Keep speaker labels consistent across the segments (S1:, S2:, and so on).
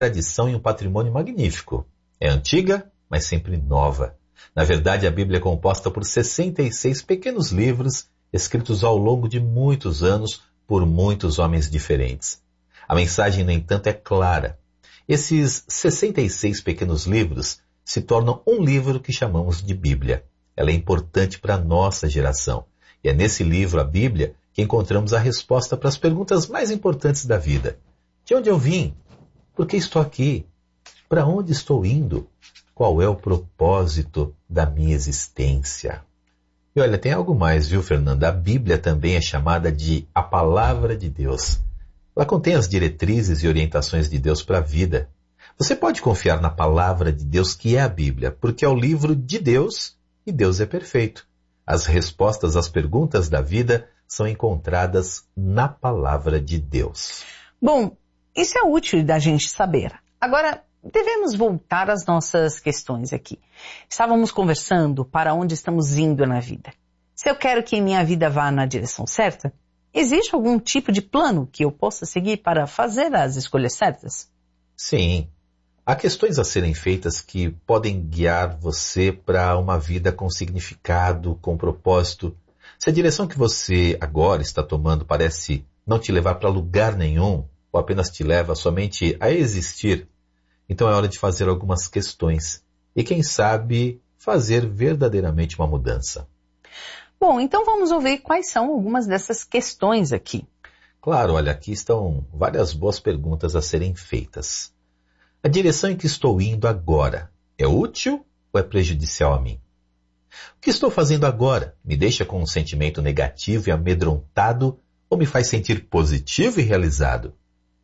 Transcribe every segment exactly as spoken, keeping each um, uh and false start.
S1: tradição e um patrimônio magnífico. É antiga, mas sempre nova. Na verdade, a Bíblia é composta por sessenta e seis pequenos livros escritos ao longo de muitos anos por muitos homens diferentes. A mensagem, no entanto, é clara. Esses sessenta e seis pequenos livros se tornam um livro que chamamos de Bíblia. Ela é importante para a nossa geração. E é nesse livro, a Bíblia, que encontramos a resposta para as perguntas mais importantes da vida. De onde eu vim? Por que estou aqui? Para onde estou indo? Qual é o propósito da minha existência? E olha, tem algo mais, viu, Fernanda? A Bíblia também é chamada de a Palavra de Deus. Ela contém as diretrizes e orientações de Deus para a vida. Você pode confiar na Palavra de Deus, que é a Bíblia, porque é o livro de Deus e Deus é perfeito. As respostas às perguntas da vida são encontradas na Palavra de Deus.
S2: Bom, isso é útil da gente saber. Agora, devemos voltar às nossas questões aqui. Estávamos conversando para onde estamos indo na vida. Se eu quero que minha vida vá na direção certa, existe algum tipo de plano que eu possa seguir para fazer as escolhas certas?
S1: Sim. Há questões a serem feitas que podem guiar você para uma vida com significado, com propósito. Se a direção que você agora está tomando parece não te levar para lugar nenhum, ou apenas te leva somente a existir, então é hora de fazer algumas questões. E quem sabe fazer verdadeiramente uma mudança.
S2: Bom, então vamos ouvir quais são algumas dessas questões aqui.
S1: Claro, olha, aqui estão várias boas perguntas a serem feitas. A direção em que estou indo agora é útil ou é prejudicial a mim? O que estou fazendo agora me deixa com um sentimento negativo e amedrontado ou me faz sentir positivo e realizado?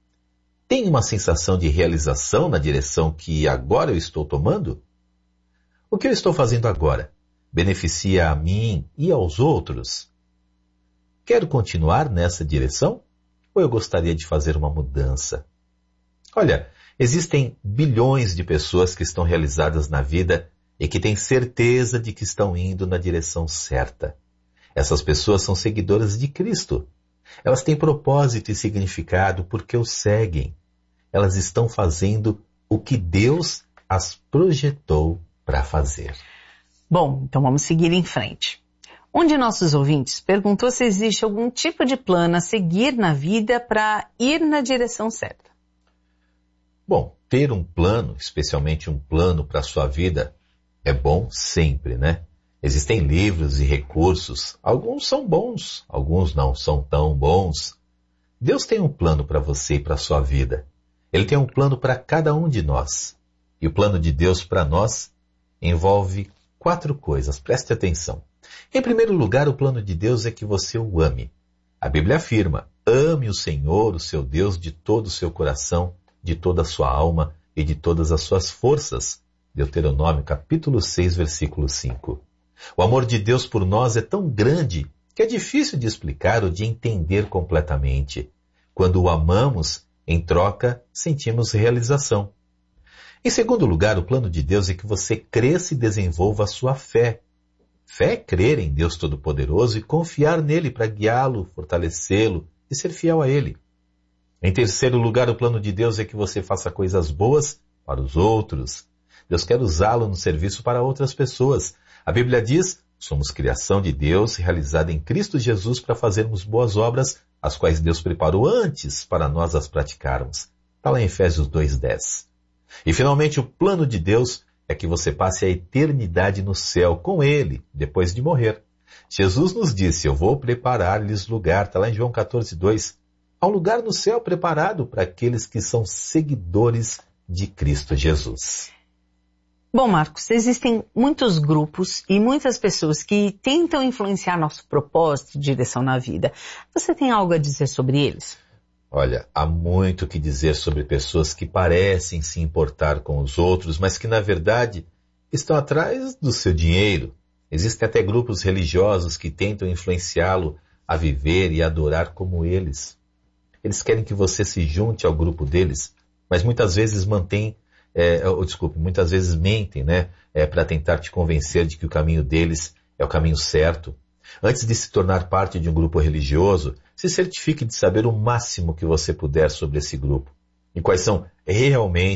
S1: Tenho uma sensação de realização na direção que agora eu estou tomando? O que eu estou fazendo agora beneficia a mim e aos outros? Quero continuar nessa direção ou eu gostaria de fazer uma mudança? Olha, existem bilhões de pessoas que estão realizadas na vida e que têm certeza de que estão indo na direção certa. Essas pessoas são seguidoras de Cristo. Elas têm propósito e significado porque o seguem. Elas estão fazendo o que Deus as projetou para fazer.
S2: Bom, então vamos seguir em frente. Um de nossos ouvintes perguntou se existe algum tipo de plano a seguir na vida para ir na direção certa.
S1: Bom, ter um plano, especialmente um plano para a sua vida, é bom sempre, né? Existem livros e recursos. Alguns são bons, alguns não são tão bons. Deus tem um plano para você e para a sua vida. Ele tem um plano para cada um de nós. E o plano de Deus para nós envolve quatro coisas. Preste atenção. Em primeiro lugar, o plano de Deus é que você o ame. A Bíblia afirma: ame o Senhor, o seu Deus, de todo o seu coração, de toda a sua alma e de todas as suas forças. Deuteronômio capítulo seis, versículo cinco. O amor de Deus por nós é tão grande que é difícil de explicar ou de entender completamente. Quando o amamos, em troca, sentimos realização. Em segundo lugar, o plano de Deus é que você cresça e desenvolva a sua fé. Fé é crer em Deus Todo-Poderoso e confiar nele para guiá-lo, fortalecê-lo e ser fiel a ele. Em terceiro lugar, o plano de Deus é que você faça coisas boas para os outros. Deus quer usá-lo no serviço para outras pessoas. A Bíblia diz: somos criação de Deus, realizada em Cristo Jesus para fazermos boas obras, as quais Deus preparou antes para nós as praticarmos. Está lá em Efésios dois, dez. E finalmente, o plano de Deus é que você passe a eternidade no céu com Ele, depois de morrer. Jesus nos disse: eu vou preparar-lhes lugar. Está lá em João catorze, dois. Há um lugar no céu preparado para aqueles que são seguidores de Cristo Jesus.
S2: Bom, Marcos, existem muitos grupos e muitas pessoas que tentam influenciar nosso propósito de direção na vida. Você tem algo a dizer sobre eles?
S1: Olha, há muito o que dizer sobre pessoas que parecem se importar com os outros, mas que, na verdade, estão atrás do seu dinheiro. Existem até grupos religiosos que tentam influenciá-lo a viver e adorar como eles. Eles querem que você se junte ao grupo deles, mas muitas vezes mantêm, é, ou, desculpe, muitas vezes mentem, né, é, para tentar te convencer de que o caminho deles é o caminho certo. Antes de se tornar parte de um grupo religioso, se certifique de saber o máximo que você puder sobre esse grupo. e quais são realmente